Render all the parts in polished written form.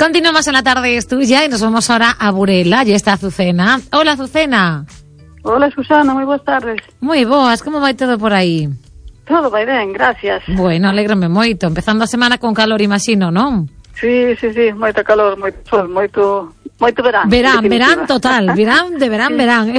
Continuamos en la tarde es tuya y nos vamos ahora a Burela. Allí está Azucena. Hola, Azucena. Hola, Susana, moi boas tardes. Moi boas, como vai todo por aí? Todo vai ben, gracias. Bueno, alégrame moito. Empezando a semana con calor, imagino, non? Sí, moita calor, moito sol, moito verán. Verán total, verán de verán.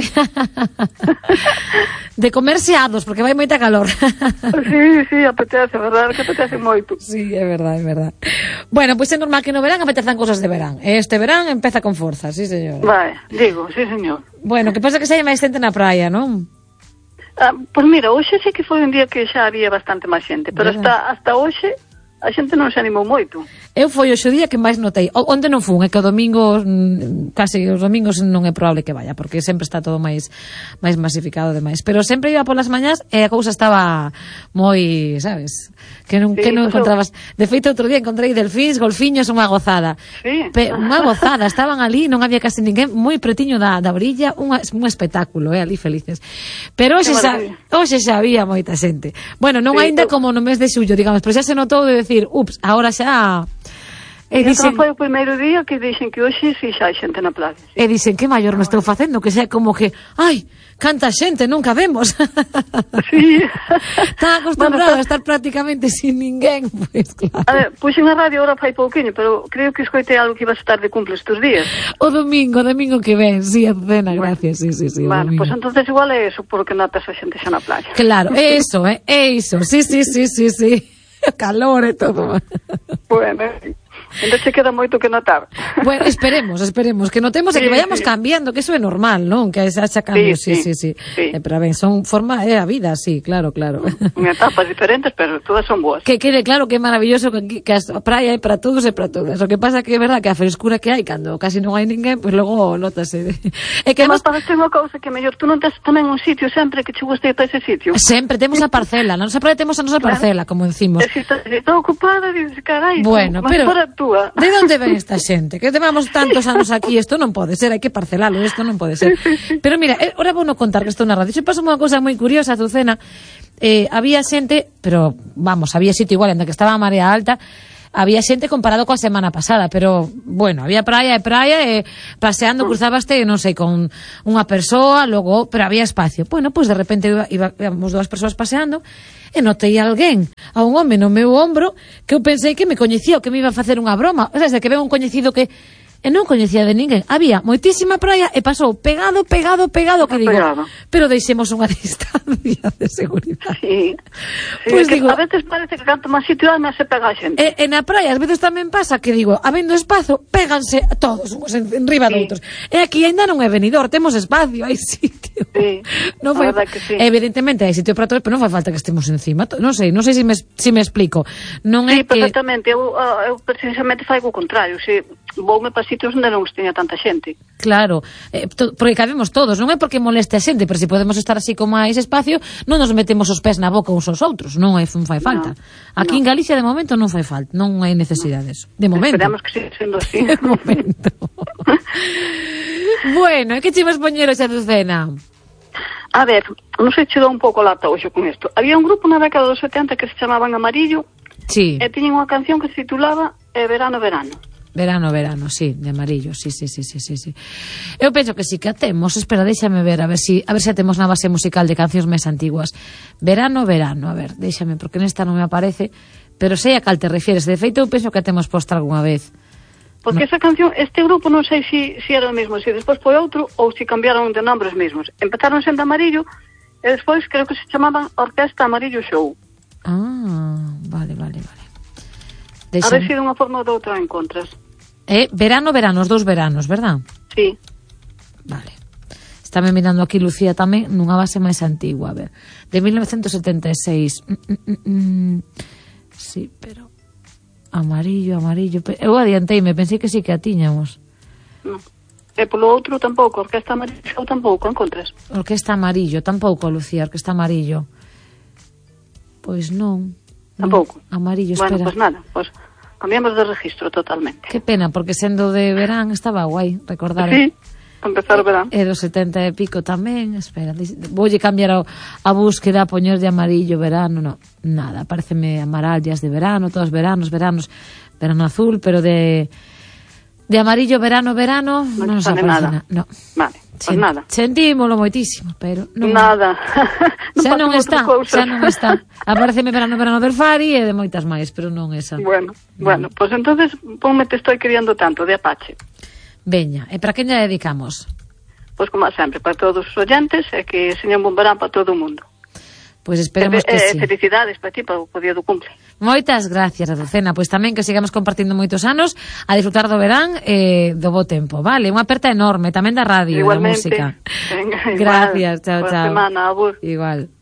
De comerse ados, porque vai moita calor. Sí, apetece, verdad, que apetece moito. Sí, é verdad. Bueno, pois é normal que no verán apetezan cosas de verán. Este verán empeza con forza, sí, señora. Vai, digo, sí, señor. Bueno, que pasa que xa hai máis xente na praia, non? Pois mira, hoxe sí que foi un día que xa había bastante máis xente, pero hasta hoxe a xente non se animou moito. Eu foi hoxe o día que máis notei. Onde non fun, é que o domingo, casi os domingos non é probable que vaya, porque sempre está todo máis masificado demais. Pero sempre iba polas mañás e a cousa estaba moi, sabes, que non encontrabas. De feito, outro día encontrei delfíns, golfiños, unha gozada. Sí. Unha gozada, estaban ali, non había casi ninguén, moi pretiño da brilla, un espectáculo, ali felices. Pero hoxe xa había moita xente. Bueno, non aínda como no mes de xullo, digamos, pero xa se notou de decir, ups, agora xa... E dicen... foi o primeiro día que dixen que hoxe si xa hai xente na playa. E dicen, que maior me estou facendo, que xa como que, ai, canta xente, nunca vemos. Sí. Está acostumbrado a estar prácticamente sin ninguén, pues claro. A ver, puxen a radio ahora fai pouquiño, pero creo que escoitei algo que ibas a estar de cumple estes días. O domingo que ven, sí, Azucena, gracias, sí. Bueno, pues entonces igual é eso, porque notas a xente xa na playa. Claro, é iso, sí. Calor e todo. Bueno, ainda che queda moito que notar. Bueno, esperemos que notemos e que vayamos cambiando, que eso é normal, non? Que haxa cambios, sí. Pero ben, son forma, é a vida, sí, claro. En etapas diferentes, pero todas son boas. Que quede claro que é maravilloso que a praia é para todos e para todas. O que pasa que é verdad que a frescura que hai cando casi non hai ninguén, pois logo notase. É que nos parece unha cousa que mellor tú non tes tamén un sitio sempre que che guste para ese sitio. Sempre temos a parcela, non sempre temos a nosa parcela, como decimos. Se está ocupada, dices, carai, bueno, pero túa. De onde ven esta xente? Que levamos tantos anos aquí, isto non pode ser, hai que parcelalo, isto non pode ser. Pero mira, ahora vou non contar que estou na radio. Iso pasa unha cousa moi curiosa, Azucena. Había xente, pero vamos, había sitio igual, en que estaba a marea alta, había xente comparado coa semana pasada, pero, bueno, había praia, paseando, cruzabaste, non sei, con unha persoa, logo, pero había espacio. Bueno, pois de repente íbamos dúas persoas paseando, e notei alguén, a un home no meu ombro, que eu pensei que me coñecía, ou que me iba a facer unha broma. O sea, que ven un coñecido que non coñecía de ninguén. Había moitísima praia e pasou pegado, que digo, pero deixemos unha distancia de seguridade. Sí, pues digo, a veces parece que canto máis sitio hai, máis se pega a xente. E na praia, ás veces tamén pasa que digo, habendo espazo, péganse todos uns en riba de outros. E aquí ainda non é venidor, temos espacio, hai sitio. Sí, non a verdade que sí. Evidentemente hai sitio para todos, pero non fai falta que estemos encima. Non sei se me explico. Non é sí, perfectamente. Eu precisamente fai o contrario, se voume para sitios onde non teña tanta xente. Claro, porque cabemos todos, non é porque moleste a xente, pero se podemos estar así con máis espacio, non nos metemos os pés na boca uns aos outros, non fai falta. Aquí en Galicia de momento non fai falta, non hai necesidade disso. De momento. Esperamos que siga sendo así. De momento. Bueno, e que chivas poñeros a Azucena? A ver, non sei che dou un pouco lata hoxe con isto. Había un grupo na década dos 70 que se chamaban Amarillo, sí. E tiñen unha canción que se titulaba Verano. Verano, sí, de Amarillo, sí. Eu penso que sí que a temos, espera, déxame ver, a ver se temos na base musical de cancións máis antiguas. Verano, a ver, déxame, porque nesta non me aparece, pero sei a cal te refieres. De feito, eu penso que a temos posta algunha vez. Porque esa canción, este grupo non sei se era o mesmo, se despois foi outro ou se cambiaron de nombres mesmos. Empezaron sendo Amarillo e despois creo que se chamaban Orquesta Amarillo Show. Ah, vale. A ver se de unha forma ou de outra encontras. Verano, os dous veranos, verdad? Sí. Vale. Estáme mirando aquí Lucía tamén nunha base máis antigua, a ver. De 1976. Sí, pero... Amarillo. Eu adianteime, pensei que sí que a tiñamos. Non. E polo outro tampouco, Orquesta Amarillo tampouco encontras. Orquesta Amarillo, tampouco, Lucía, Orquesta Amarillo. Pois non. Tampouco. Amarillo, espera. Bueno, pois nada, pois cambiamos de registro totalmente. Que pena, porque sendo de verán estaba guai, recordar. Sí, empezar o verán. E dos 70 e pico tamén, espera, voulle cambiar a búsqueda, poñer de Amarillo, verano, no, nada, pareceme amarallas de verano, todos verano azul, pero de De amarillo verano, non nos aparece nada. No. Vale, pues nada. Sentímolo moitísimo, pero non. Nada. Xa non está. Apareceme verano del Fari e de moitas máis, pero non esa. Bueno, pues entonces ponme Te estoy queriendo tanto, de Apache. Veña, e para quen lle dedicamos? Pois como sempre, para todos os oyentes, e que seña un bon verán para todo o mundo. Pois esperemos que sí. Felicidades para ti, para o día do cumple. Moitas gracias, Azucena. Pois tamén que sigamos compartindo moitos anos a disfrutar do verán e do bo tempo, vale? Unha aperta enorme, tamén da radio, igualmente, da música. Venga, gracias, chao, Boa chao. semana, abur. Igual.